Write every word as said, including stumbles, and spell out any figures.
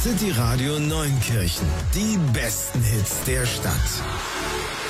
City Radio Neunkirchen. Die besten Hits der Stadt.